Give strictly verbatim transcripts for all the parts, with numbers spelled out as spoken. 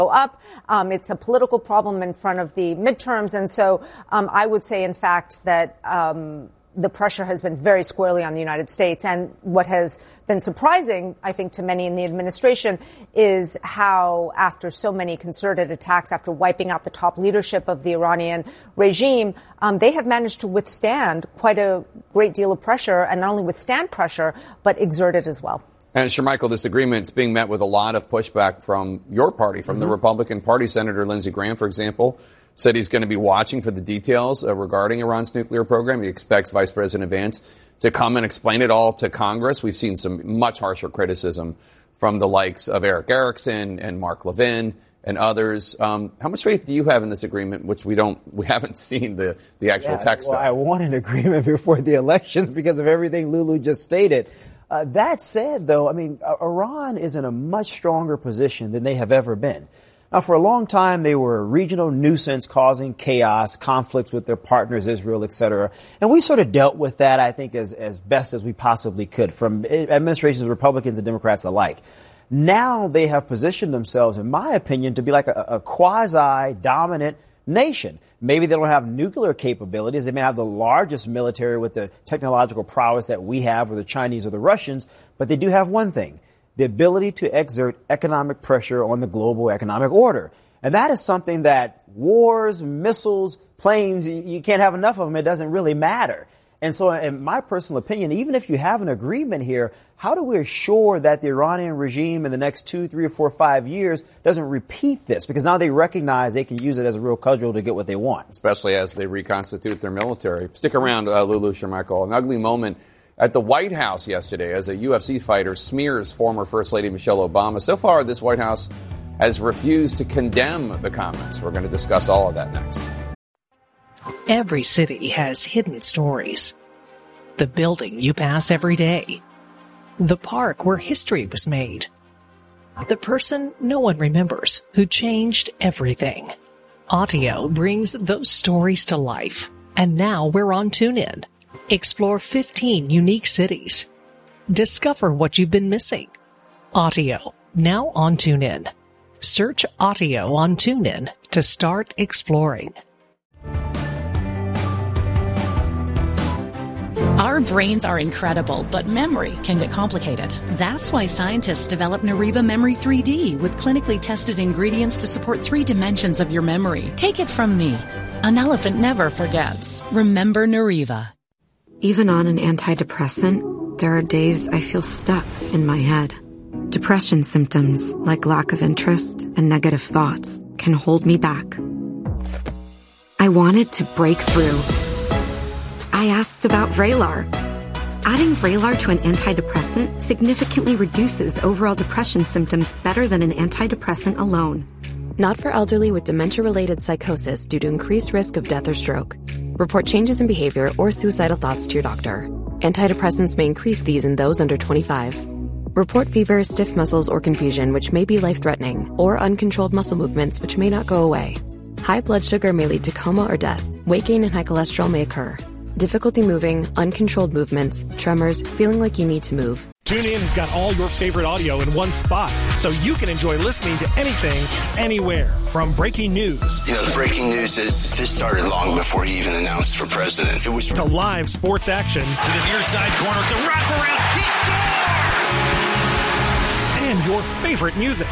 up. Um, it's a political problem in front of the midterms. And so um, I would say, in fact, that um, the pressure has been very squarely on the United States. And what has been surprising, I think, to many in the administration is how, after so many concerted attacks, after wiping out the top leadership of the Iranian regime, um, they have managed to withstand quite a great deal of pressure, and not only withstand pressure, but exert it as well. And Shermichael, this agreement is being met with a lot of pushback from your party, from mm-hmm. the Republican Party. Senator Lindsey Graham, for example, said he's going to be watching for the details uh, regarding Iran's nuclear program. He expects Vice President Vance to come and explain it all to Congress. We've seen some much harsher criticism from the likes of Eric Erickson and Mark Levin and others. Um, how much faith do you have in this agreement, which we don't, we haven't seen the, the actual yeah, text well, of? I want an agreement before the elections because of everything Lulu just stated. Uh, that said, though, I mean, uh, Iran is in a much stronger position than they have ever been. Now, for a long time, they were a regional nuisance causing chaos, conflicts with their partners, Israel, et cetera. And we sort of dealt with that, I think, as, as best as we possibly could from administrations, Republicans and Democrats alike. Now they have positioned themselves, in my opinion, to be like a, a quasi-dominant nation. Maybe they don't have nuclear capabilities. They may have the largest military with the technological prowess that we have, or the Chinese or the Russians, but they do have one thing: the ability to exert economic pressure on the global economic order. And that is something that wars, missiles, planes, you can't have enough of them. It doesn't really matter. And so, in my personal opinion, even if you have an agreement here, how do we assure that the Iranian regime in the next two, three, or four, five years doesn't repeat this? Because now they recognize they can use it as a real cudgel to get what they want. Especially as they reconstitute their military. Stick around, uh, Lulu Shermichael. An ugly moment at the White House yesterday as a U F C fighter smears former First Lady Michelle Obama. So far, this White House has refused to condemn the comments. We're going to discuss all of that next. Every city has hidden stories. The building you pass every day. The park where history was made. The person no one remembers who changed everything. Audio brings those stories to life. And now we're on TuneIn. Explore fifteen unique cities. Discover what you've been missing. Audio, now on TuneIn. Search Audio on TuneIn to start exploring. Our brains are incredible, but memory can get complicated. That's why scientists developed Nariva Memory three D with clinically tested ingredients to support three dimensions of your memory. Take it from me. An elephant never forgets. Remember Nariva. Even on an antidepressant, there are days I feel stuck in my head. Depression symptoms like lack of interest and negative thoughts can hold me back. I wanted to break through. I asked about Vraylar. Adding Vraylar to an antidepressant significantly reduces overall depression symptoms better than an antidepressant alone. Not for elderly with dementia-related psychosis due to increased risk of death or stroke. Report changes in behavior or suicidal thoughts to your doctor. Antidepressants may increase these in those under twenty-five. Report fever, stiff muscles, or confusion, which may be life-threatening, or uncontrolled muscle movements, which may not go away. High blood sugar may lead to coma or death. Weight gain and high cholesterol may occur. Difficulty moving, uncontrolled movements, tremors, feeling like you need to move. TuneIn has got all your favorite audio in one spot, so you can enjoy listening to anything, anywhere. From breaking news. You know, the breaking news is this started long before he even announced for president. It was to live sports action. To the near side corner, to wraparound. He scored! And your favorite music.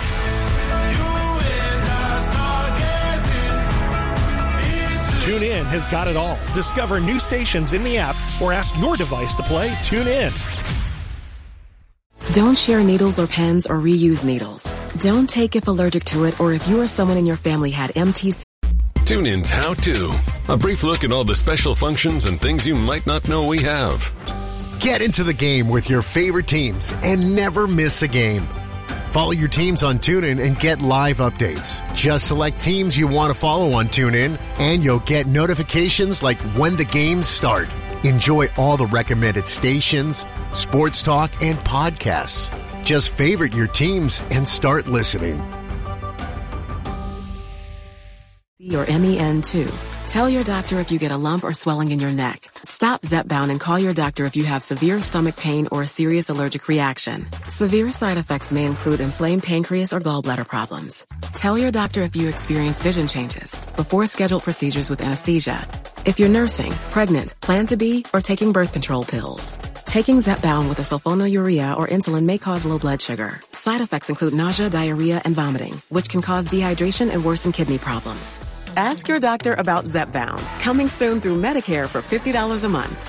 TuneIn has got it all. Discover new stations in the app or ask your device to play TuneIn. Don't share needles or pens or reuse needles. Don't take if allergic to it or if you or someone in your family had M T C. TuneIn's How To. A brief look at all the special functions and things you might not know we have. Get into the game with your favorite teams and never miss a game. Follow your teams on TuneIn and get live updates. Just select teams you want to follow on TuneIn, and you'll get notifications like when the games start. Enjoy all the recommended stations, sports talk, and podcasts. Just favorite your teams and start listening. Or M E N two. Tell your doctor if you get a lump or swelling in your neck. Stop Zepbound and call your doctor if you have severe stomach pain or a serious allergic reaction. Severe side effects may include inflamed pancreas or gallbladder problems. Tell your doctor if you experience vision changes before scheduled procedures with anesthesia. If you're nursing, pregnant, plan to be, or taking birth control pills. Taking Zepbound with a sulfonylurea or insulin may cause low blood sugar. Side effects include nausea, diarrhea, and vomiting, which can cause dehydration and worsen kidney problems. Ask your doctor about Zepbound. Coming soon through Medicare for fifty dollars a month.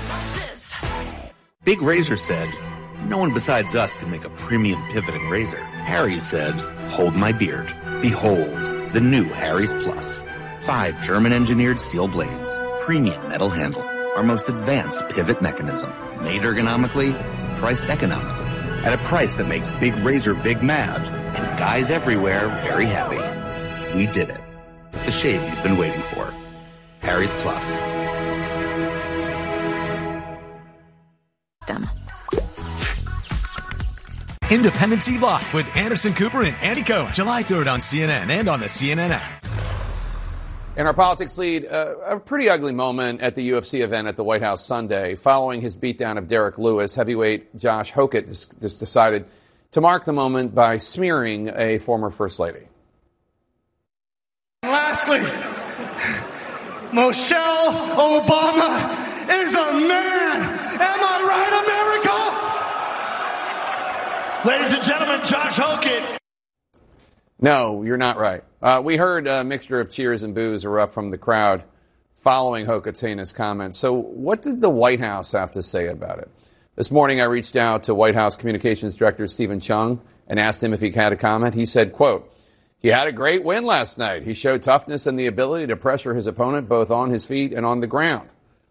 Big Razor said, no one besides us can make a premium pivoting razor. Harry said, hold my beard. Behold, the new Harry's Plus. Five German-engineered steel blades, premium metal handle, our most advanced pivot mechanism. Made ergonomically, priced economically. At a price that makes Big Razor big mad and guys everywhere very happy. We did it. The shave you've been waiting for. Harry's Plus. Independence Eve Live with Anderson Cooper and Andy Cohen. July third on C N N and on the C N N app. In our politics lead, uh, a pretty ugly moment at the U F C event at the White House Sunday. Following his beatdown of Derek Lewis, heavyweight Josh Hokett just, just decided to mark the moment by smearing a former First Lady. Lastly, Michelle Obama is a man. Am I right, America? Ladies and gentlemen, Josh Hokett. No, you're not right. Uh, we heard a mixture of cheers and boos erupt from the crowd following Hokett's heinous comments. So what did the White House have to say about it? This morning I reached out to White House Communications Director Stephen Chung and asked him if he had a comment. He said, quote, he had a great win last night. He showed toughness and the ability to pressure his opponent both on his feet and on the ground.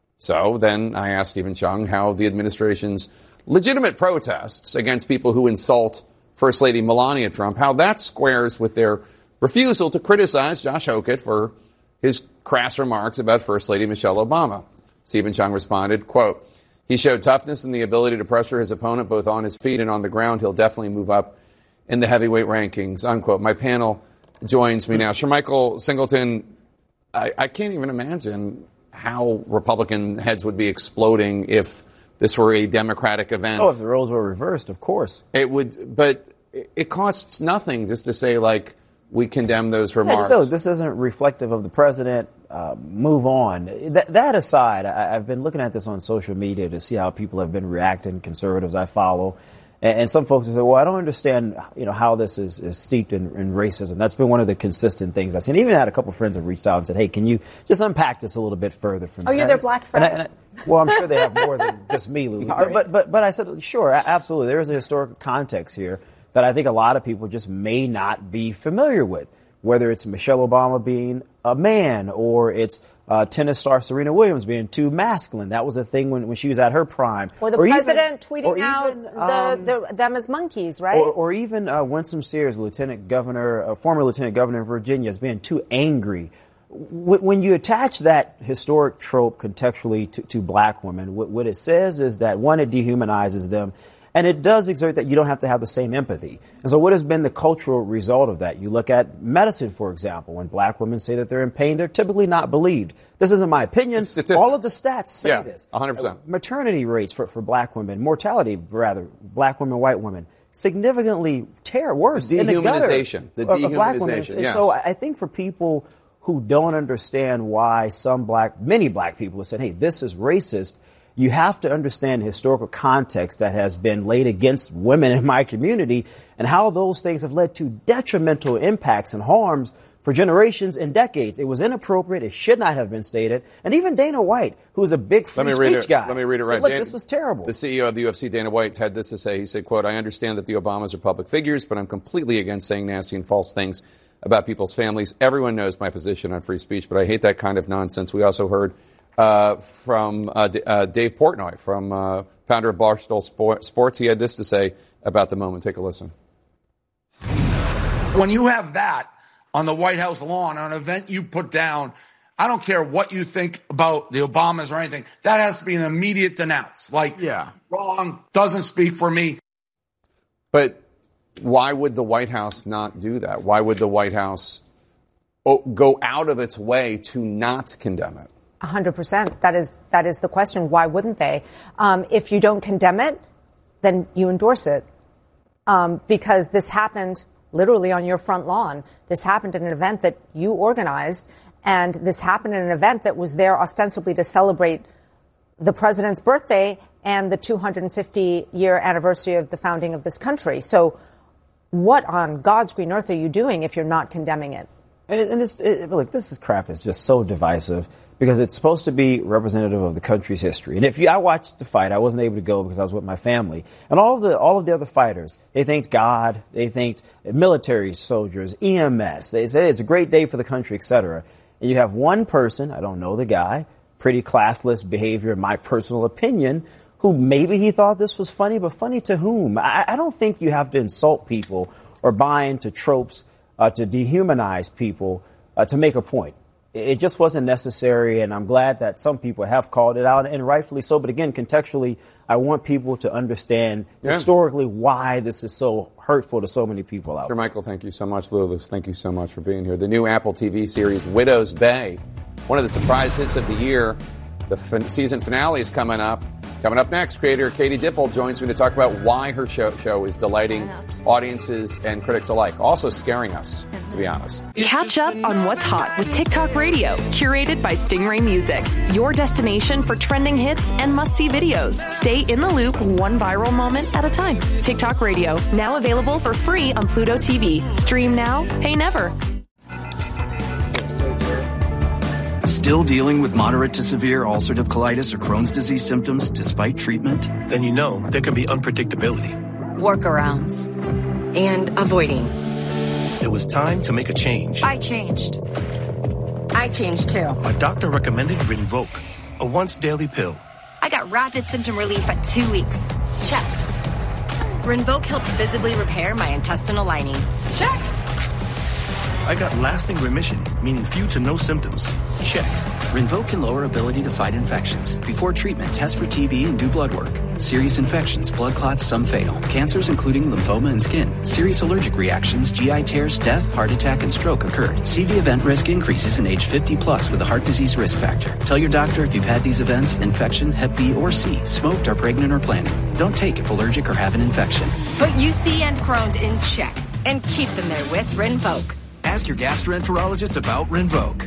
So then I asked Stephen Chung how the administration's legitimate protests against people who insult First Lady Melania Trump, how that squares with their refusal to criticize Josh Hokett for his crass remarks about First Lady Michelle Obama. Stephen Chung responded, quote, he showed toughness and the ability to pressure his opponent both on his feet and on the ground. He'll definitely move up in the heavyweight rankings, unquote. My panel joins me now. Shermichael Singleton, I, I can't even imagine how Republican heads would be exploding if this were a Democratic event. Oh, if the roles were reversed, of course. It would, but it costs nothing just to say, like, we condemn those remarks. Yeah, just, this isn't reflective of the president. Uh, move on. That, that aside, I, I've been looking at this on social media to see how people have been reacting, conservatives I follow. And, and some folks have said, well, I don't understand, you know, how this is, is steeped in, in racism. That's been one of the consistent things I've seen. Even had a couple of friends have reached out and said, hey, can you just unpack this a little bit further for me? Oh, you're their black friend? And I, and I, well, I'm sure they have more than just me, Lou. But, but, but, but I said, sure, absolutely. There is a historical context here that I think a lot of people just may not be familiar with, whether it's Michelle Obama being a man or it's uh, tennis star Serena Williams being too masculine. That was a thing when, when she was at her prime. Or the or president even, tweeting out even, the, um, the, them as monkeys, right? Or, or even uh, Winsome Sears, lieutenant governor, uh, former lieutenant governor of Virginia, as being too angry. When you attach that historic trope contextually to, to black women, what, what it says is that, one, it dehumanizes them, and it does exert that you don't have to have the same empathy. And so what has been the cultural result of that? You look at medicine, for example. When black women say that they're in pain, they're typically not believed. This isn't my opinion. All of the stats say yeah, this. one hundred percent. Uh, maternity rates for, for black women, mortality, rather, black women, white women, significantly tear worse. The in the gutter dehumanization. The of, of black women. dehumanization, And yes. so I think for people who don't understand why some black, many black people have said, hey, this is racist, you have to understand the historical context that has been laid against women in my community and how those things have led to detrimental impacts and harms for generations and decades. It was inappropriate. It should not have been stated. And even Dana White, who is a big free speech it, guy, let me read it said, right. look, Dan, this was terrible. The C E O of the U F C, Dana White, had this to say. He said, quote, I understand that the Obamas are public figures, but I'm completely against saying nasty and false things about people's families. Everyone knows my position on free speech, but I hate that kind of nonsense. We also heard uh, from uh, D- uh, Dave Portnoy, from uh, founder of Barstool Sports. He had this to say about the moment. Take a listen. When you have that on the White House lawn, on an event you put down, I don't care what you think about the Obamas or anything, that has to be an immediate denounce. Like, yeah. wrong, doesn't speak for me. But why would the White House not do that? Why would the White House go out of its way to not condemn it? A hundred percent. That is that is the question. Why wouldn't they? Um, if you don't condemn it, then you endorse it, um, because this happened literally on your front lawn. This happened at an event that you organized, and this happened at an event that was there ostensibly to celebrate the president's birthday and the two hundred fifty year anniversary of the founding of this country. So, what on God's green earth are you doing if you're not condemning it? And, it, and it's it, look, this is crap is just so divisive. Because it's supposed to be representative of the country's history. And if you, I watched the fight, I wasn't able to go because I was with my family. And all of the all of the other fighters, they thanked God, they thanked military soldiers, E M S. They said it's a great day for the country, et cetera. And you have one person, I don't know the guy, pretty classless behavior, in my personal opinion, who maybe he thought this was funny, but funny to whom? I, I don't think you have to insult people or buy into tropes uh, to dehumanize people uh, to make a point. It just wasn't necessary, and I'm glad that some people have called it out, and rightfully so. But again, contextually, I want people to understand yeah. historically why this is so hurtful to so many people out there. Sure, Michael, thank you so much. Lulu, thank you so much for being here. The new Apple T V series, Widow's Bay, one of the surprise hits of the year. The fin- season finale is coming up. Coming up next, creator Katie Dipple joins me to talk about why her show, show is delighting audiences and critics alike. Also scaring us, to be honest. Catch up on what's hot with TikTok Radio, curated by Stingray Music. Your destination for trending hits and must-see videos. Stay in the loop one viral moment at a time. TikTok Radio, now available for free on Pluto T V. Stream now, pay never. Still dealing with moderate to severe ulcerative colitis or Crohn's disease symptoms despite treatment? Then you know there can be unpredictability. Workarounds. And avoiding. It was time to make a change. I changed. I changed too. A doctor recommended Rinvoq, a once daily pill. I got rapid symptom relief at two weeks. Check. Rinvoq helped visibly repair my intestinal lining. Check. I got lasting remission, meaning few to no symptoms. Check. Rinvoq can lower ability to fight infections. Before treatment, test for T B and do blood work. Serious infections, blood clots, some fatal. Cancers including lymphoma and skin. Serious allergic reactions, G I tears, death, heart attack, and stroke occurred. C V event risk increases in age fifty plus with a heart disease risk factor. Tell your doctor if you've had these events, infection, Hep B or C, smoked, are pregnant or planning. Don't take if allergic or have an infection. Put U C and Crohn's in check and keep them there with Rinvoq. Ask your gastroenterologist about Rinvoq.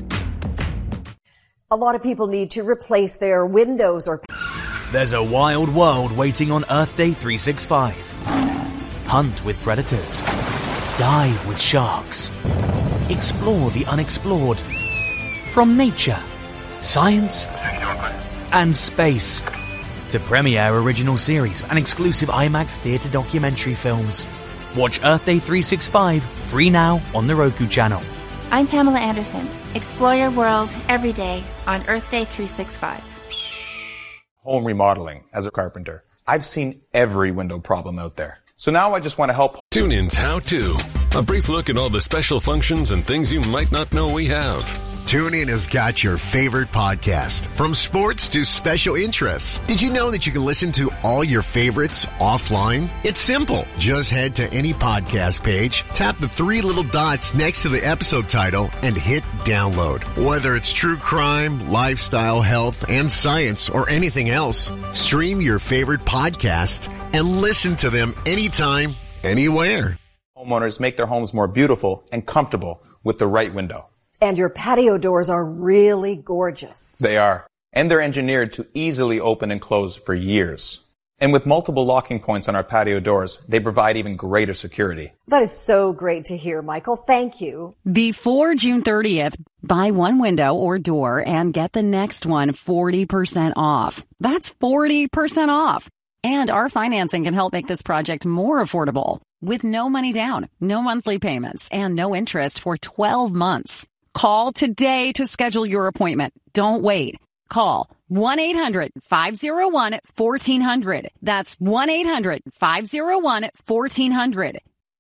A lot of people need to replace their windows or... There's a wild world waiting on Earth Day three sixty-five. Hunt with predators. Dive with sharks. Explore the unexplored. From nature, science, and space. To premiere original series and exclusive IMAX theatre documentary films. Watch Earth Day three sixty-five free now on the Roku channel. I'm Pamela Anderson. Explore your world every day on Earth Day three sixty-five. Home remodeling as a carpenter. I've seen every window problem out there. So now I just want to help. TuneIn's How To. A brief look at all the special functions and things you might not know we have. TuneIn has got your favorite podcast, from sports to special interests. Did you know that you can listen to all your favorites offline? It's simple. Just head to any podcast page, tap the three little dots next to the episode title, and hit download. Whether it's true crime, lifestyle, health, and science, or anything else, stream your favorite podcasts and listen to them anytime, anywhere. Homeowners make their homes more beautiful and comfortable with the right window. And your patio doors are really gorgeous. They are. And they're engineered to easily open and close for years. And with multiple locking points on our patio doors, they provide even greater security. That is so great to hear, Michael. Thank you. Before June thirtieth, buy one window or door and get the next one forty percent off. That's forty percent off. And our financing can help make this project more affordable with no money down, no monthly payments, and no interest for twelve months. Call today to schedule your appointment. Don't wait. Call one eight hundred five oh one fourteen hundred. That's one eight hundred five oh one fourteen hundred.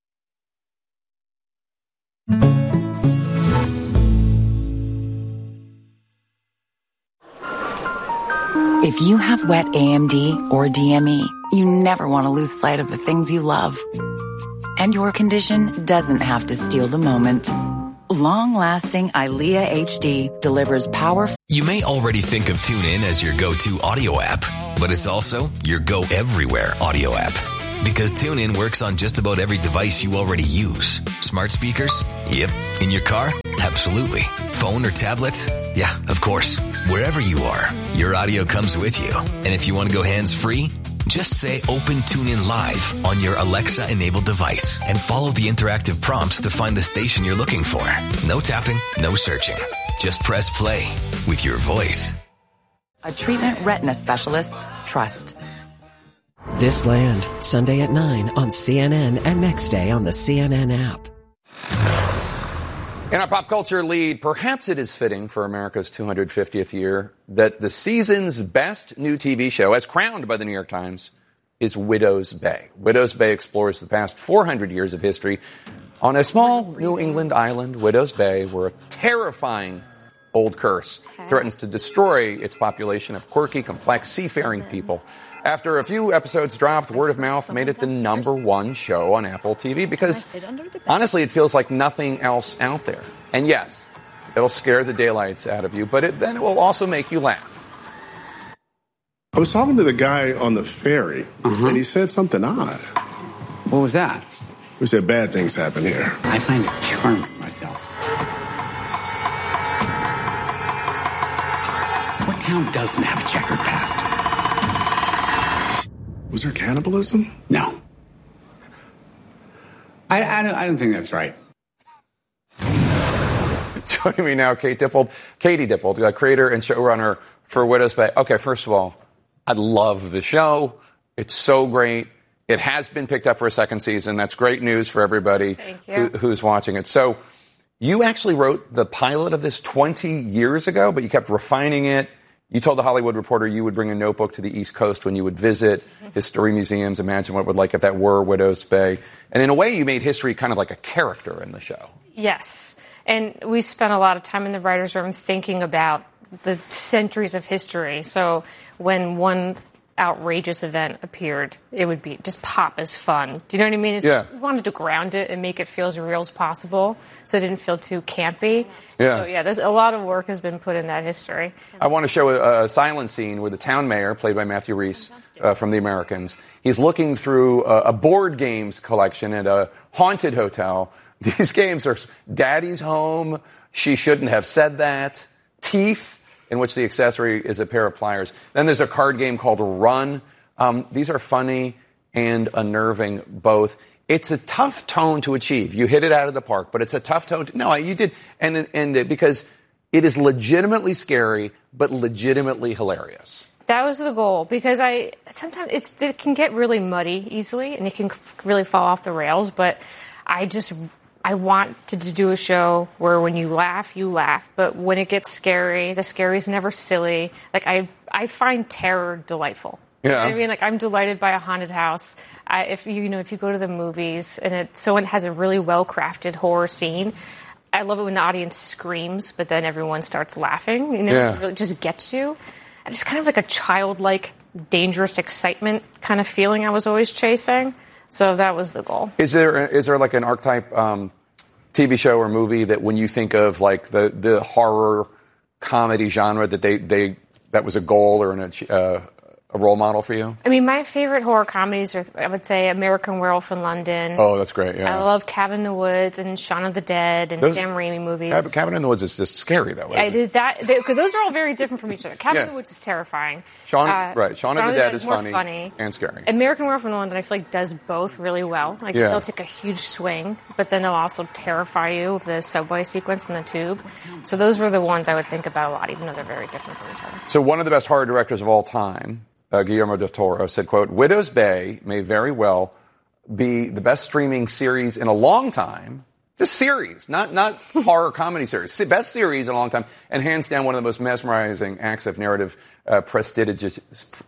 If you have wet A M D or D M E, you never want to lose sight of the things you love. And your condition doesn't have to steal the moment. Long-lasting ILEA H D delivers powerful. You may already think of TuneIn as your go-to audio app, but it's also your go-everywhere audio app. Because TuneIn works on just about every device you already use. Smart speakers? Yep. In your car? Absolutely. Phone or tablet? Yeah, of course. Wherever you are, your audio comes with you. And if you want to go hands-free, just say Open TuneIn Live on your Alexa-enabled device and follow the interactive prompts to find the station you're looking for. No tapping, no searching. Just press play with your voice. A treatment retina specialists trust. This Land, Sunday at nine on C N N and next day on the C N N app. In our pop culture lead, perhaps it is fitting for America's two hundred fiftieth year that the season's best new T V show, as crowned by the New York Times, is Widow's Bay. Widow's Bay explores the past four hundred years of history on a small New England island, Widow's Bay, where a terrifying old curse threatens to destroy its population of quirky, complex, seafaring people. After a few episodes dropped, word of mouth made it the number one show on Apple T V because, honestly, it feels like nothing else out there. And yes, it'll scare the daylights out of you, but it, then it will also make you laugh. I was talking to the guy on the ferry, uh-huh. and he said something odd. What was that? He said bad things happen here. I find it charming myself. What town doesn't have a checkered past? Was there cannibalism? No. I, I, don't, I don't think that's right. Joining me now, Kate Dippold, Katie Dippold, uh, creator and showrunner for Widow's Bay. Okay, first of all, I love the show. It's so great. It has been picked up for a second season. That's great news for everybody who, who's watching it. So you actually wrote the pilot of this twenty years ago, but you kept refining it. You told The Hollywood Reporter you would bring a notebook to the East Coast when you would visit history museums. Imagine what it would like if that were Widow's Bay. And in a way, you made history kind of like a character in the show. Yes. And we spent a lot of time in the writer's room thinking about the centuries of history. So when one outrageous event appeared, it would be just pop as fun. Do you know what I mean? It's, yeah. We wanted to ground it and make it feel as real as possible so it didn't feel too campy. Yeah. So, yeah, there's a lot of work has been put in that history. I want to show a, a silent scene where the town mayor, played by Matthew Rhys uh, from The Americans, he's looking through a, a board games collection at a haunted hotel. These games are Daddy's Home, She Shouldn't Have Said That, Teeth, in which the accessory is a pair of pliers. Then there's a card game called Run. Um, these are funny and unnerving both. It's a tough tone to achieve. You hit it out of the park, but it's a tough tone. To, no, you did. And, and because it is legitimately scary, but legitimately hilarious. That was the goal, because I sometimes it's, it can get really muddy easily, and it can really fall off the rails, but I just... I wanted to do a show where when you laugh, you laugh. But when it gets scary, the scary is never silly. Like, I I find terror delightful. Yeah. You know what I mean? Like, I'm delighted by a haunted house. I, if you, you know, if you go to the movies and it, someone has a really well-crafted horror scene, I love it when the audience screams, but then everyone starts laughing. You know, Yeah. it really just gets you. And it's kind of like a childlike, dangerous excitement kind of feeling I was always chasing. So that was the goal. Is there is there like an archetype um, T V show or movie that when you think of like the, the horror comedy genre that they, they that was a goal or an, uh, a role model for you? I mean, my favorite horror comedies are, I would say, American Werewolf in London. Oh, that's great, yeah. I love Cabin in the Woods and Shaun of the Dead and Those- Sam Raimi movies. Cabin, Cabin in the Woods is just scary, though, isn't I it? did that because those are all very different from each other. Cabin Yeah. in the Woods is terrifying. Shaun, Uh, right, Shaun of the Dead is more funny, funny and scary. American Werewolf in London, I feel like, does both really well. Like, Yeah. they'll take a huge swing, but then they'll also terrify you with the subway sequence in the tube. So those were the ones I would think about a lot, even though they're very different from each other. So one of the best horror directors of all time, uh, Guillermo del Toro, said, quote, Widow's Bay may very well be the best streaming series in a long time. Just series, not not horror comedy series. Best series in a long time, and hands down one of the most mesmerizing acts of narrative uh, prestidigit-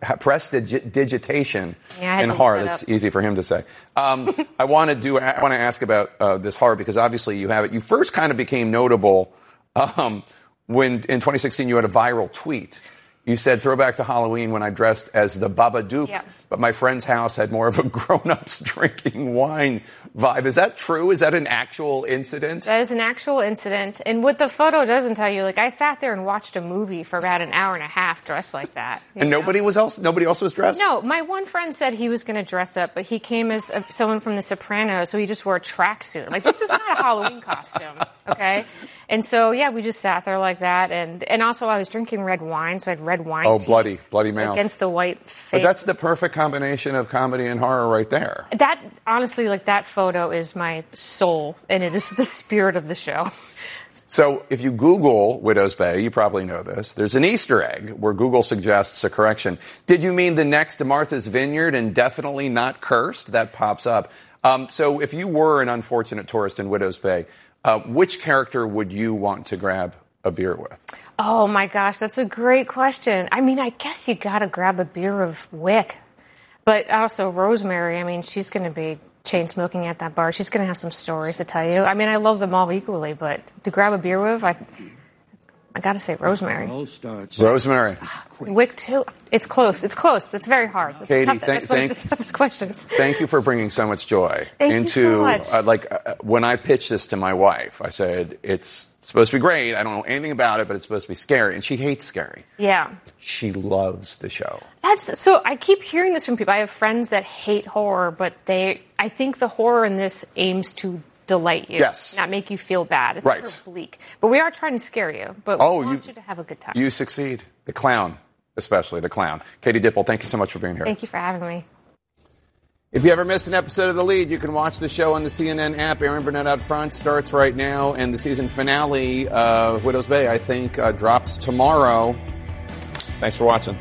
prestidigitation Yeah, I had in to horror. look that That's up. easy for him to say. Um, I want to do. I want to ask about uh, this horror because obviously you have it. You first kind of became notable um, when in twenty sixteen you had a viral tweet You said throwback to Halloween when I dressed as the Babadook, yeah. but my friend's house had more of a grown-ups drinking wine vibe. Is that true? Is that an actual incident? That is an actual incident. And what the photo doesn't tell you, like I sat there and watched a movie for about an hour and a half dressed like that. And know? nobody was else. Nobody else was dressed? No, my one friend said he was going to dress up, but he came as a, someone from The Sopranos, so he just wore a tracksuit. Like, this is not a Halloween costume, okay? And so, yeah, we just sat there like that. And, and also, I was drinking red wine, so I had red wine. Oh, bloody, bloody mouth. Against the white face. But that's the perfect combination of comedy and horror right there. That, honestly, like, that photo is my soul, and it is the spirit of the show. So if you Google Widows Bay, you probably know this, there's an Easter egg where Google suggests a correction. Did you mean the next to Martha's Vineyard and definitely not cursed? That pops up. Um, so if you were an unfortunate tourist in Widows Bay, uh, which character would you want to grab a beer with? Oh, my gosh, that's a great question. I mean, I guess you got to grab a beer of Wick. But also Rosemary, I mean, she's going to be chain smoking at that bar. She's going to have some stories to tell you. I mean, I love them all equally, but to grab a beer with, I, I got to say Rosemary. Rosemary. Wick, too. It's close. It's close. That's very hard. That's Katie, tough. thank, That's one thank, of the toughest questions. Thank you for bringing so much joy thank into, you so much. Uh, like, uh, when I pitched this to my wife, I said, it's supposed to be great. I don't know anything about it, but it's supposed to be scary. And she hates scary. Yeah. She loves the show. That's so I keep hearing this from people. I have friends that hate horror, but they, I think the horror in this aims to delight you. Yes. Not make you feel bad. It's right. never bleak. But we are trying to scare you. But oh, we want you, you to have a good time. You succeed. The clown, especially the clown. Katie Dipple, thank you so much for being here. Thank you for having me. If you ever miss an episode of The Lead, you can watch the show on the C N N app. Erin Burnett Out Front starts right now, and the season finale of Widows Bay, I think, uh, drops tomorrow. Thanks for watching.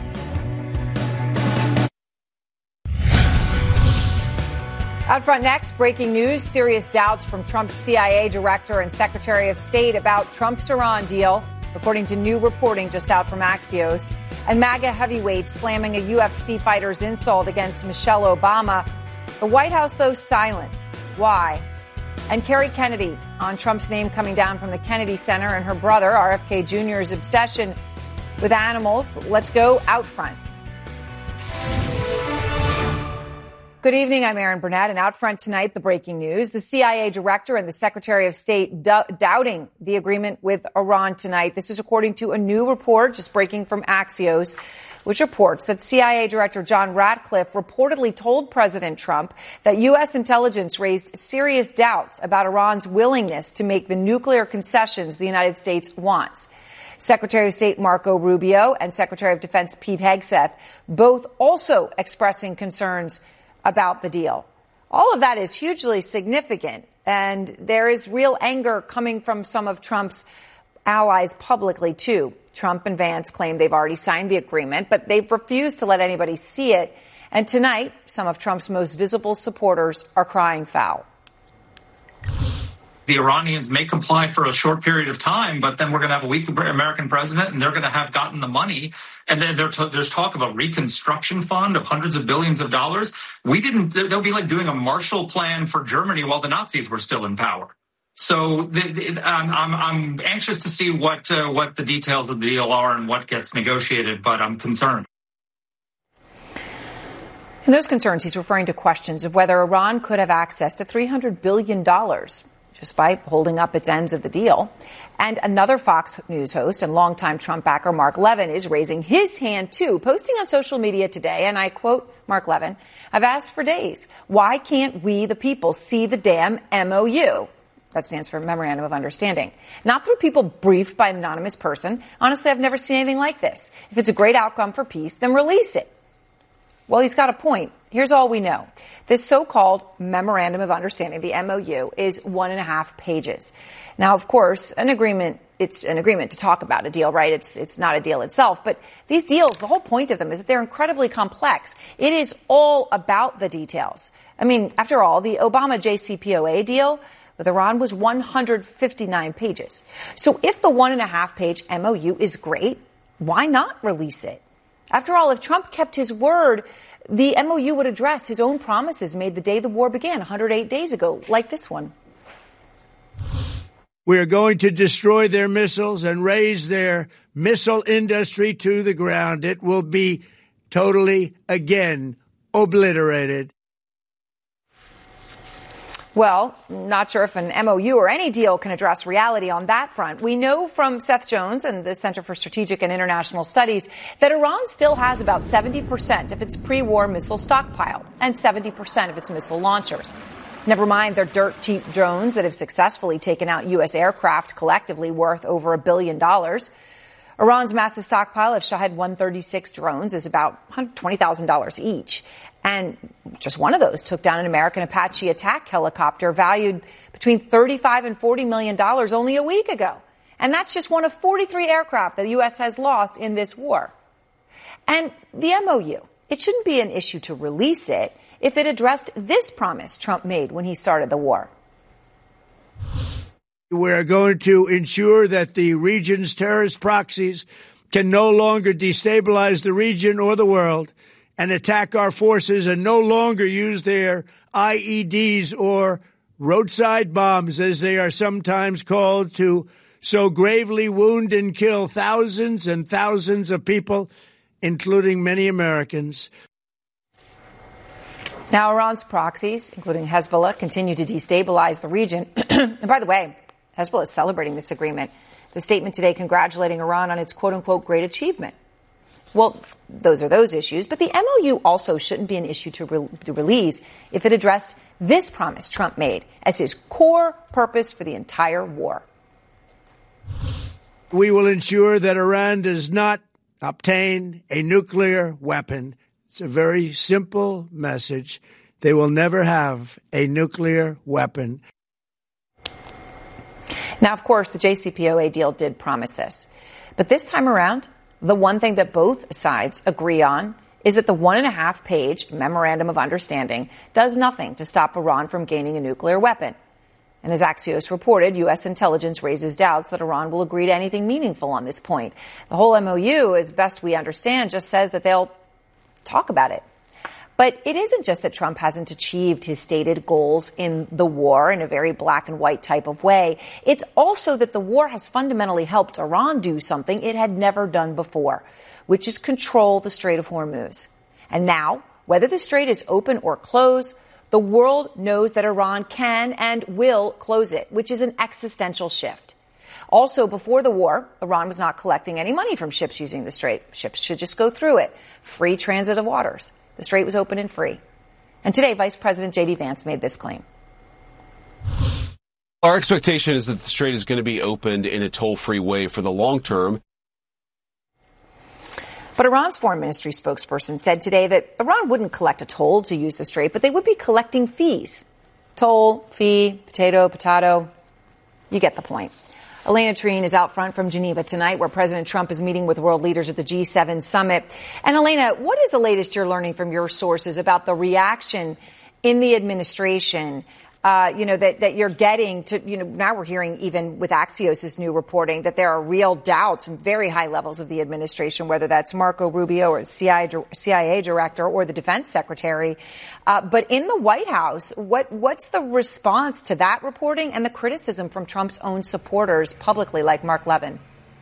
Out front next, breaking news, serious doubts from Trump's C I A director and Secretary of State about Trump's Iran deal, according to new reporting just out from Axios. And MAGA heavyweights slamming a U F C fighter's insult against Michelle Obama. The White House, though, silent. Why? And Kerry Kennedy on Trump's name coming down from the Kennedy Center and her brother, R F K Junior's obsession with animals. Let's go out front. Good evening. I'm Erin Burnett, and out front tonight, the breaking news. The C I A director and the Secretary of State do- doubting the agreement with Iran tonight. This is according to a new report just breaking from Axios, which reports that C I A Director John Ratcliffe reportedly told President Trump that U S intelligence raised serious doubts about Iran's willingness to make the nuclear concessions the United States wants. Secretary of State Marco Rubio and Secretary of Defense Pete Hegseth both also expressing concerns about the deal. All of that is hugely significant, and there is real anger coming from some of Trump's allies publicly, too. Trump and Vance claim they've already signed the agreement, but they've refused to let anybody see it. And tonight, some of Trump's most visible supporters are crying foul. The Iranians may comply for a short period of time, but then we're going to have a weak American president, and they're going to have gotten the money. And then there's talk of a reconstruction fund of hundreds of billions of dollars. We didn't, they'll be like doing a Marshall Plan for Germany while the Nazis were still in power. So the, the, I'm, I'm, I'm anxious to see what, uh, what the details of the deal are and what gets negotiated, but I'm concerned. In those concerns, he's referring to questions of whether Iran could have access to three hundred billion dollars. Just by holding up its ends of the deal. And another Fox News host and longtime Trump backer Mark Levin is raising his hand, too, posting on social media today, and I quote Mark Levin, "I've asked for days, why can't we, the people, see the damn M O U?" That stands for Memorandum of Understanding. Not through people briefed by an anonymous person. Honestly, I've never seen anything like this. If it's a great outcome for peace, then release it. Well, he's got a point. Here's all we know. This so-called Memorandum of Understanding, the M O U, is one and a half pages. Now, of course, an agreement, it's an agreement to talk about a deal, right? It's, it's not a deal itself. But these deals, the whole point of them is that they're incredibly complex. It is all about the details. I mean, after all, the Obama J C P O A deal with Iran was one hundred fifty-nine pages. So if the one and a half page M O U is great, why not release it? After all, if Trump kept his word, the M O U would address his own promises made the day the war began, one hundred eight days ago, like this one. We are going to destroy their missiles and raise their missile industry to the ground. It will be totally, again, obliterated. Well, not sure if an M O U or any deal can address reality on that front. We know from Seth Jones and the Center for Strategic and International Studies that Iran still has about seventy percent of its pre-war missile stockpile and seventy percent of its missile launchers. Never mind their dirt-cheap drones that have successfully taken out U S aircraft collectively worth over a billion dollars. Iran's massive stockpile of Shahed one thirty-six drones is about one hundred twenty thousand dollars each. And just one of those took down an American Apache attack helicopter valued between thirty-five and forty million dollars only a week ago. And that's just one of forty-three aircraft that the U S has lost in this war. And the M O U, it shouldn't be an issue to release it if it addressed this promise Trump made when he started the war. We're going to ensure that the region's terrorist proxies can no longer destabilize the region or the world and attack our forces and no longer use their I E Ds or roadside bombs, as they are sometimes called, to so gravely wound and kill thousands and thousands of people, including many Americans. Now, Iran's proxies, including Hezbollah, continue to destabilize the region. And by the way, Hezbollah is celebrating this agreement. The statement today congratulating Iran on its quote-unquote great achievement. Well, those are those issues, but the M O U also shouldn't be an issue to, re- to release if it addressed this promise Trump made as his core purpose for the entire war. We will ensure that Iran does not obtain a nuclear weapon. It's a very simple message. They will never have a nuclear weapon. Now, of course, the J C P O A deal did promise this. But this time around, the one thing that both sides agree on is that the one and a half page Memorandum of Understanding does nothing to stop Iran from gaining a nuclear weapon. And as Axios reported, U S intelligence raises doubts that Iran will agree to anything meaningful on this point. The whole M O U, as best we understand, just says that they'll talk about it. But it isn't just that Trump hasn't achieved his stated goals in the war in a very black and white type of way. It's also that the war has fundamentally helped Iran do something it had never done before, which is control the Strait of Hormuz. And now, whether the strait is open or closed, the world knows that Iran can and will close it, which is an existential shift. Also, before the war, Iran was not collecting any money from ships using the strait. Ships should just go through it. Free transit of waters. The strait was open and free. And today, Vice President J D Vance made this claim. Our expectation is that the strait is going to be opened in a toll-free way for the long term. But Iran's foreign ministry spokesperson said today that Iran wouldn't collect a toll to use the strait, but they would be collecting fees. Toll, fee, potato, potato. You get the point. Elena Trine is out front from Geneva tonight, where President Trump is meeting with world leaders at the G seven summit. And Elena, what is the latest you're learning from your sources about the reaction in the administration, uh, you know, that, that you're getting to, you know, now we're hearing even with Axios' new reporting that there are real doubts and very high levels of the administration, whether that's Marco Rubio or C I A director or the defense secretary. Uh, but in the White House, what what's the response to that reporting and the criticism from Trump's own supporters publicly, like Mark Levin?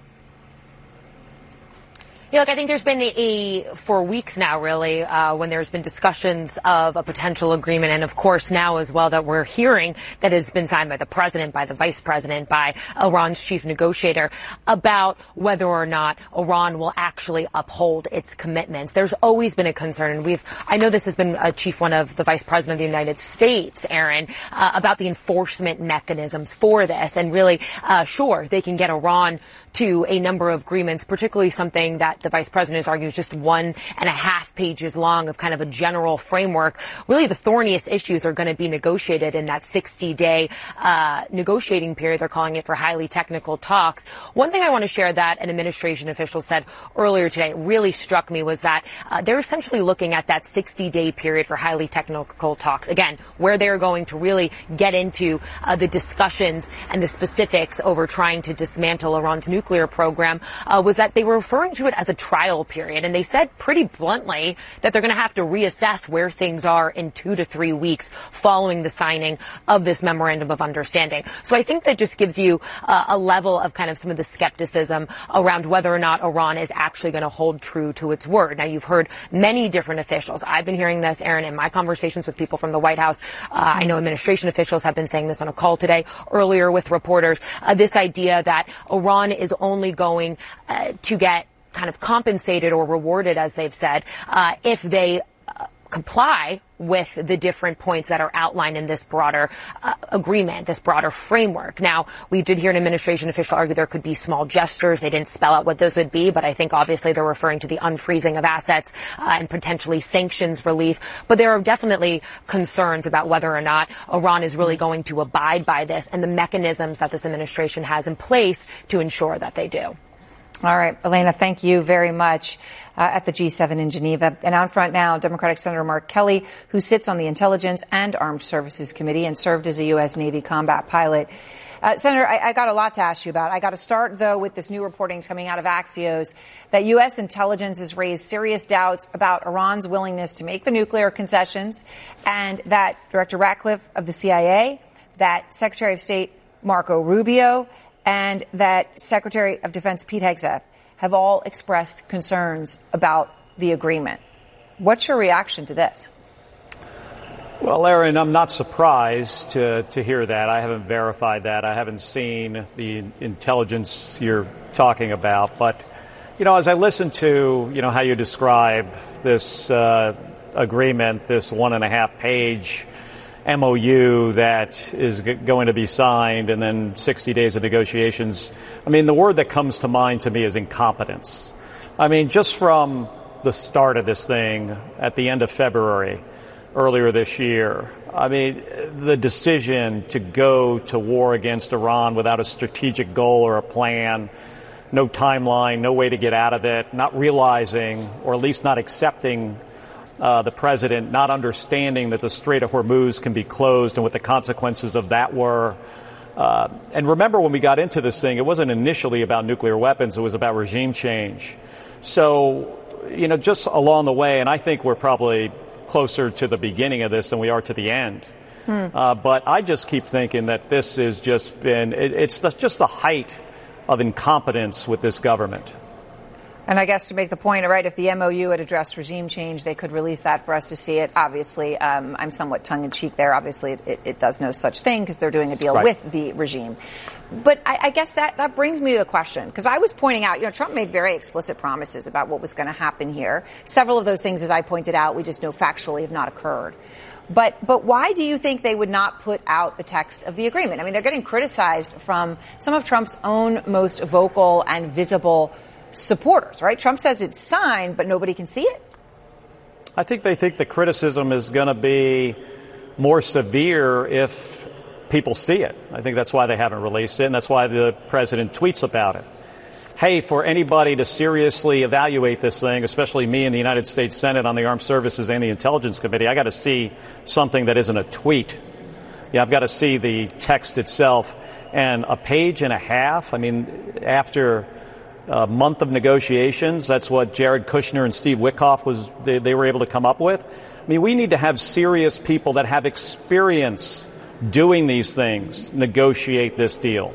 Yeah, look, I think there's been a, for weeks now, really, uh, when there's been discussions of a potential agreement. And of course, now as well that we're hearing that has been signed by the president, by the vice president, by Iran's chief negotiator about whether or not Iran will actually uphold its commitments. There's always been a concern. And we've, I know this has been a chief one of the vice president of the United States, Aaron, uh, about the enforcement mechanisms for this. And really, uh, sure, they can get Iran to a number of agreements, particularly something that the vice president has argued is just one and a half pages long of kind of a general framework. Really, the thorniest issues are going to be negotiated in that sixty-day uh, negotiating period. They're calling it for highly technical talks. One thing I want to share that an administration official said earlier today really struck me was that uh, they're essentially looking at that sixty-day period for highly technical talks. Again, where they're going to really get into uh, the discussions and the specifics over trying to dismantle Iran's nuclear program uh, was that they were referring to it as a trial period. And they said pretty bluntly say that they're going to have to reassess where things are in two to three weeks following the signing of this memorandum of understanding. So I think that just gives you uh, a level of kind of some of the skepticism around whether or not Iran is actually going to hold true to its word. Now, you've heard many different officials. I've been hearing this, Aaron, in my conversations with people from the White House. Uh, I know administration officials have been saying this on a call today, earlier with reporters, uh, this idea that Iran is only going uh, to get kind of compensated or rewarded, as they've said, uh, if they uh, comply with the different points that are outlined in this broader uh, agreement, this broader framework. Now, we did hear an administration official argue there could be small gestures. They didn't spell out what those would be, but I think obviously they're referring to the unfreezing of assets uh, and potentially sanctions relief. But there are definitely concerns about whether or not Iran is really going to abide by this and the mechanisms that this administration has in place to ensure that they do. All right, Elena, thank you very much uh, at the G seven in Geneva. And out front now, Democratic Senator Mark Kelly, who sits on the Intelligence and Armed Services Committee and served as a U S. Navy combat pilot. Uh, Senator, I, I got a lot to ask you about. I got to start, though, with this new reporting coming out of Axios that U S intelligence has raised serious doubts about Iran's willingness to make the nuclear concessions, and that Director Ratcliffe of the C I A, that Secretary of State Marco Rubio, and that Secretary of Defense Pete Hegseth have all expressed concerns about the agreement. What's your reaction to this? Well, Aaron, I'm not surprised to, to hear that. I haven't verified that. I haven't seen the intelligence you're talking about. But, you know, as I listen to, you know, how you describe this uh, agreement, this one and a half page M O U that is g- going to be signed and then sixty days of negotiations. I mean, the word that comes to mind to me is incompetence. I mean, just from the start of this thing at the end of February, earlier this year, I mean, the decision to go to war against Iran without a strategic goal or a plan, no timeline, no way to get out of it, not realizing, or at least not accepting Uh, the president not understanding that the Strait of Hormuz can be closed and what the consequences of that were. Uh, and remember, when we got into this thing, it wasn't initially about nuclear weapons. It was about regime change. So, you know, just along the way, and I think we're probably closer to the beginning of this than we are to the end. Hmm. Uh, but I just keep thinking that this has just been, it, it's just the height of incompetence with this government. And I guess to make the point, right, if the M O U had addressed regime change, they could release that for us to see it. Obviously, um, I'm somewhat tongue-in-cheek there. Obviously, it, it does no such thing because they're doing a deal right. with the regime. But I, I guess that, that brings me to the question, because I was pointing out, you know, Trump made very explicit promises about what was going to happen here. Several of those things, as I pointed out, we just know factually have not occurred. But but why do you think they would not put out the text of the agreement? I mean, they're getting criticized from some of Trump's own most vocal and visible supporters, right? Trump says it's signed, but nobody can see it. I think they think the criticism is going to be more severe if people see it. I think that's why they haven't released it, and that's why the president tweets about it. Hey, for anybody to seriously evaluate this thing, especially me in the United States Senate on the Armed Services and the Intelligence Committee, I got to see something that isn't a tweet. Yeah, I've got to see the text itself. And a page and a half, I mean, after a month of negotiations, that's what Jared Kushner and Steve Witkoff was, they, they were able to come up with. I mean, we need to have serious people that have experience doing these things negotiate this deal.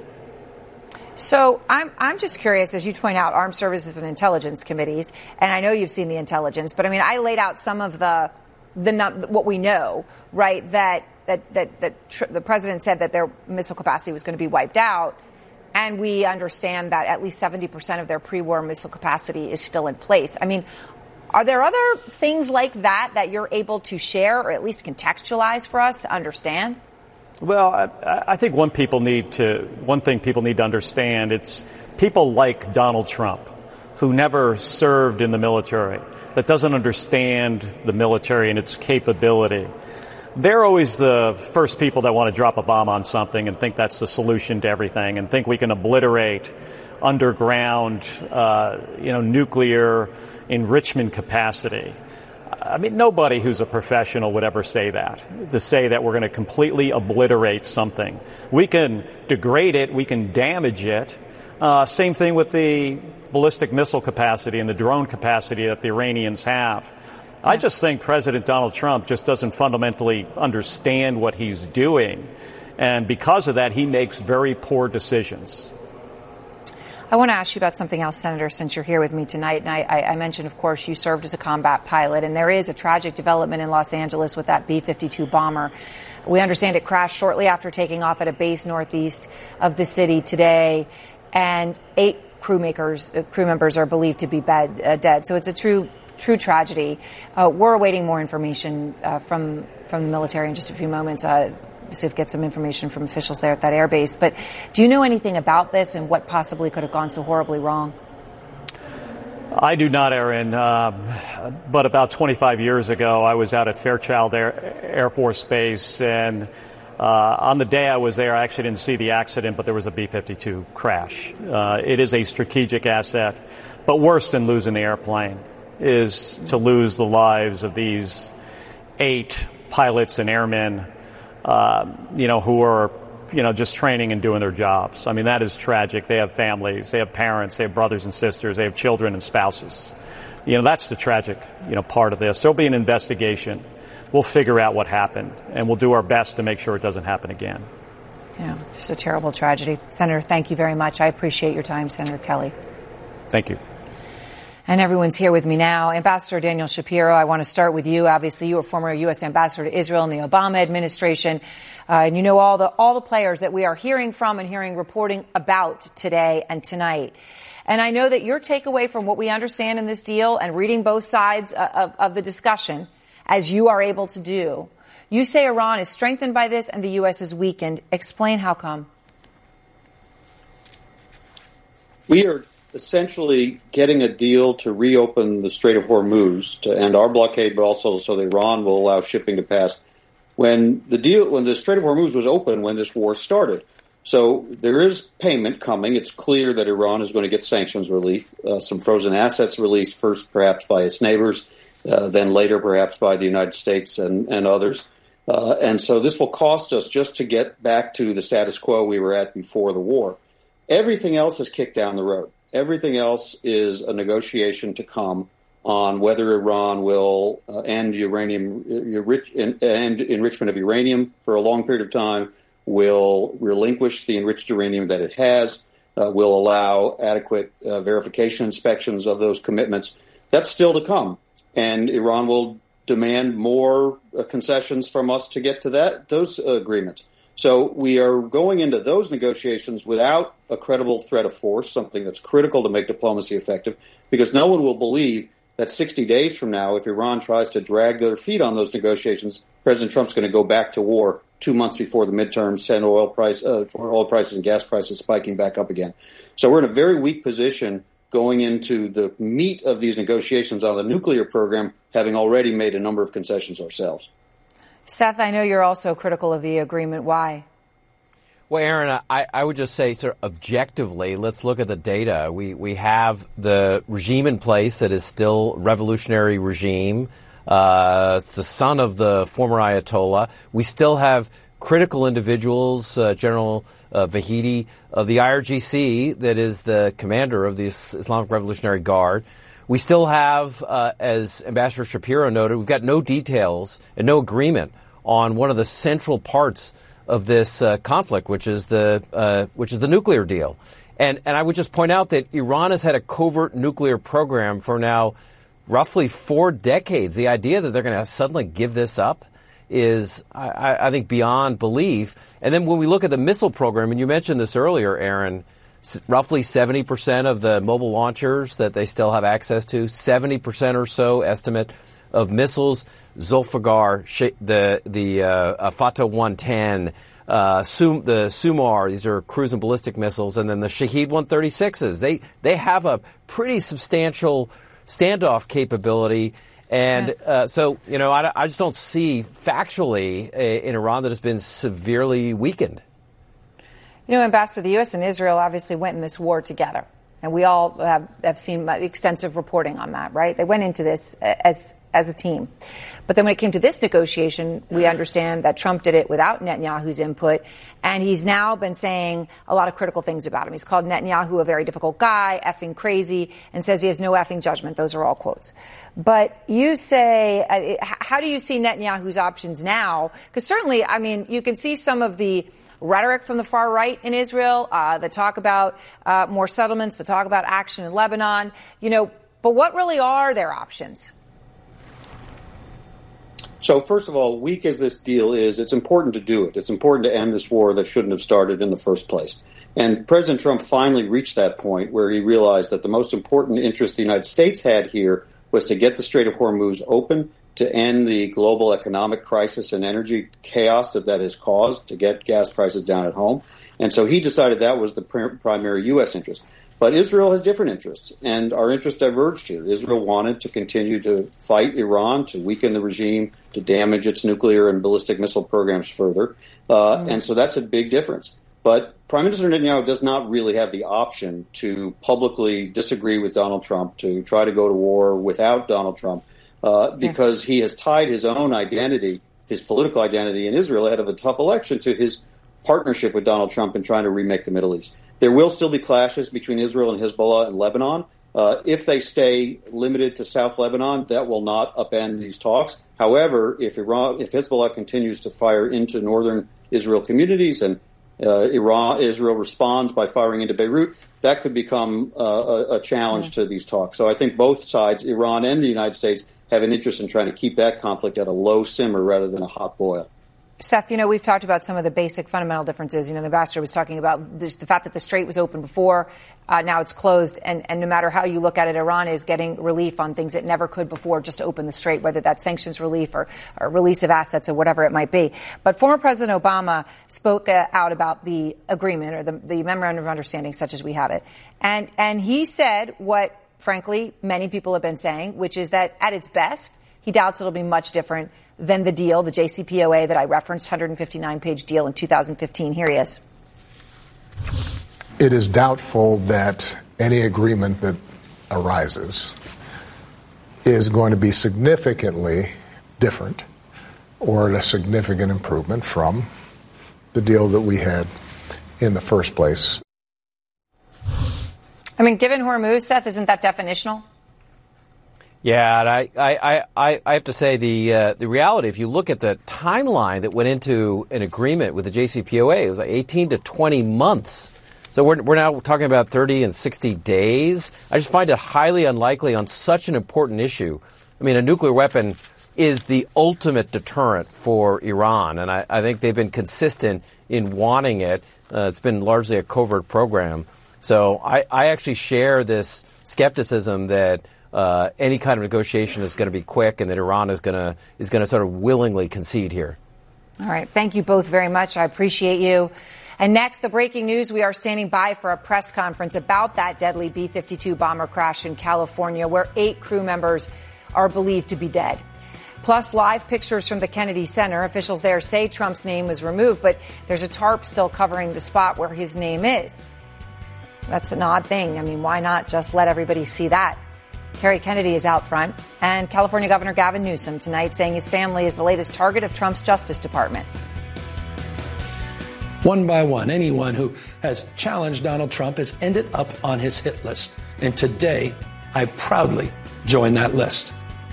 So I'm I'm just curious, as you point out, Armed Services and Intelligence Committees, and I know you've seen the intelligence, but I mean, I laid out some of the the what we know, right? That that that that tr- the president said that their missile capacity was going to be wiped out. And we understand that at least seventy percent of their pre-war missile capacity is still in place. I mean, are there other things like that that you're able to share or at least contextualize for us to understand? Well, I, I think one people need to, one thing people need to understand, it's people like Donald Trump, who never served in the military, that doesn't understand the military and its capability. They're always the first people that want to drop a bomb on something and think that's the solution to everything and think we can obliterate underground, uh, you know, nuclear enrichment capacity. I mean, nobody who's a professional would ever say that, to say that we're going to completely obliterate something. We can degrade it. We can damage it. Uh, same thing with the ballistic missile capacity and the drone capacity that the Iranians have. I just think President Donald Trump just doesn't fundamentally understand what he's doing. And because of that, he makes very poor decisions. I want to ask you about something else, Senator, since you're here with me tonight. And I, I mentioned, of course, you served as a combat pilot, and there is a tragic development in Los Angeles with that B fifty-two bomber. We understand it crashed shortly after taking off at a base northeast of the city today, and eight crew makers, uh, crew members are believed to be bad, uh, dead. So it's a true, true tragedy. Uh, we're awaiting more information uh, from from the military in just a few moments. Uh, see if we get some information from officials there at that air base. But do you know anything about this and what possibly could have gone so horribly wrong? I do not, Erin. Um, but about twenty-five years ago, I was out at Fairchild Air, Air Force Base, and uh, on the day I was there, I actually didn't see the accident, but there was a B fifty-two crash. Uh, it is a strategic asset, but worse than losing the airplane is to lose the lives of these eight pilots and airmen, uh, you know, who are, you know, just training and doing their jobs. I mean, that is tragic. They have families, they have parents, they have brothers and sisters, they have children and spouses. You know, that's the tragic, you know, part of this. There'll be an investigation. We'll figure out what happened, and we'll do our best to make sure it doesn't happen again. Yeah, it's a terrible tragedy. Senator, thank you very much. I appreciate your time, Senator Kelly. Thank you. And everyone's here with me now. Ambassador Daniel Shapiro, I want to start with you. Obviously, you were former U S ambassador to Israel in the Obama administration. Uh, and you know all the all the players that we are hearing from and hearing reporting about today and tonight. And I know that your takeaway from what we understand in this deal and reading both sides of, of the discussion, as you are able to do, you say Iran is strengthened by this and the U S is weakened. Explain how come. We are essentially getting a deal to reopen the Strait of Hormuz to end our blockade, but also so that Iran will allow shipping to pass. When the deal, when the Strait of Hormuz was open, when this war started, so there is payment coming. It's clear that Iran is going to get sanctions relief, uh, some frozen assets released first, perhaps by its neighbors, uh, then later, perhaps by the United States and and others. Uh, and so this will cost us just to get back to the status quo we were at before the war. Everything else is kicked down the road. Everything else is a negotiation to come on whether Iran will uh, end uranium and enrichment of uranium for a long period of time, will relinquish the enriched uranium that it has, uh, will allow adequate uh, verification inspections of those commitments. That's still to come, and Iran will demand more uh, concessions from us to get to that those uh, agreements. So we are going into those negotiations without a credible threat of force, something that's critical to make diplomacy effective, because no one will believe that sixty days from now, if Iran tries to drag their feet on those negotiations, President Trump's going to go back to war two months before the midterms, send oil price, uh, oil prices and gas prices spiking back up again. So we're in a very weak position going into the meat of these negotiations on the nuclear program, having already made a number of concessions ourselves. Seth, I know you're also critical of the agreement. Why? Well, Aaron, I, I would just say sort of objectively, let's look at the data. We we have the regime in place that is still revolutionary regime. Uh, it's the son of the former Ayatollah. We still have critical individuals, uh, General uh, Vahidi of the I R G C, that is the commander of the Islamic Revolutionary Guard. We still have, uh, as Ambassador Shapiro noted, we've got no details and no agreement on one of the central parts of this uh, conflict, which is the uh, which is the nuclear deal. And and I would just point out that Iran has had a covert nuclear program for now roughly four decades. The idea that they're going to suddenly give this up is, I, I think, beyond belief. And then when we look at the missile program, and you mentioned this earlier, Aaron, roughly seventy percent of the mobile launchers that they still have access to, seventy percent or so estimate of missiles, Zulfiqar, the the uh, Fatah one ten, uh, Sum, the Sumar, these are cruise and ballistic missiles, and then the Shahed one thirty-sixes. They they have a pretty substantial standoff capability. And uh, so, you know, I, I just don't see factually a, in Iran that has been severely weakened. You know, Ambassador, the U S and Israel obviously went in this war together, and we all have, have seen extensive reporting on that, right? They went into this as as a team. But then when it came to this negotiation, we understand that Trump did it without Netanyahu's input, and he's now been saying a lot of critical things about him. He's called Netanyahu a very difficult guy, effing crazy, and says he has no effing judgment. Those are all quotes. But you say, uh, how do you see Netanyahu's options now? Because certainly, I mean, you can see some of the rhetoric from the far right in Israel, uh, the talk about uh, more settlements, the talk about action in Lebanon, you know, but what really are their options? So first of all, weak as this deal is, it's important to do it. It's important to end this war that shouldn't have started in the first place. And President Trump finally reached that point where he realized that the most important interest the United States had here was to get the Strait of Hormuz open, to end the global economic crisis and energy chaos that that has caused, to get gas prices down at home. And so he decided that was the pr- primary U S interest. But Israel has different interests, and our interests diverged here. Israel wanted to continue to fight Iran, to weaken the regime, to damage its nuclear and ballistic missile programs further. Uh, mm. And so that's a big difference. But Prime Minister Netanyahu does not really have the option to publicly disagree with Donald Trump, to try to go to war without Donald Trump, uh, because he has tied his own identity, his political identity in Israel ahead of a tough election, to his partnership with Donald Trump in trying to remake the Middle East. There will still be clashes between Israel and Hezbollah and Lebanon. Uh, if they stay limited to South Lebanon, that will not upend these talks. However, if Iran, if Hezbollah continues to fire into northern Israel communities and uh, Iran, Israel responds by firing into Beirut, that could become uh, a, a challenge mm-hmm. to these talks. So I think both sides, Iran and the United States, have an interest in trying to keep that conflict at a low simmer rather than a hot boil. Seth, you know, we've talked about some of the basic fundamental differences. You know, the ambassador was talking about this, the fact that the strait was open before, uh, now it's closed, and, and no matter how you look at it, Iran is getting relief on things it never could before, just to open the strait, whether that's sanctions relief or, or release of assets or whatever it might be. But former President Obama spoke uh, out about the agreement or the, the memorandum of understanding such as we have it. And, and he said what, frankly, many people have been saying, which is that at its best, he doubts it'll be much different than the deal, the J C P O A that I referenced, one hundred fifty-nine page deal in two thousand fifteen. Here he is. It is doubtful that any agreement that arises is going to be significantly different or a significant improvement from the deal that we had in the first place. I mean, given Hormuz, Seth, isn't that definitional? Yeah, and I, I, I, I have to say the uh, the reality, if you look at the timeline that went into an agreement with the J C P O A, it was like eighteen to twenty months. So we're, we're now talking about thirty and sixty days. I just find it highly unlikely on such an important issue. I mean, a nuclear weapon is the ultimate deterrent for Iran, and I, I think they've been consistent in wanting it. Uh, it's been largely a covert program. So I, I actually share this skepticism that Uh, any kind of negotiation is going to be quick, and that Iran is going to is going to sort of willingly concede here. All right. Thank you both very much. I appreciate you. And next, the breaking news. We are standing by for a press conference about that deadly B fifty-two bomber crash in California, where eight crew members are believed to be dead. Plus, live pictures from the Kennedy Center. Officials there say Trump's name was removed, but there's a tarp still covering the spot where his name is. That's an odd thing. I mean, why not just let everybody see that? Kerry Kennedy is out front, and California Governor Gavin Newsom tonight saying his family is the latest target of Trump's Justice Department. One by one, anyone who has challenged Donald Trump has ended up on his hit list. And today, I proudly join that list.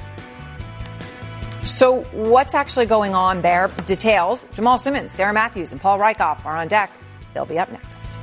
So what's actually going on there? Details. Jamal Simmons, Sarah Matthews, and Paul Rykoff are on deck. They'll be up next.